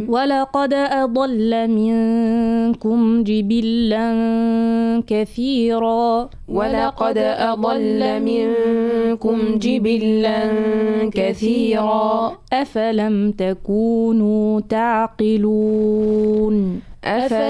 ولقد أضل منكم جبلا كثيرا ولقد أضل منكم جبلا كثيرا أفلم تكونوا تعقلون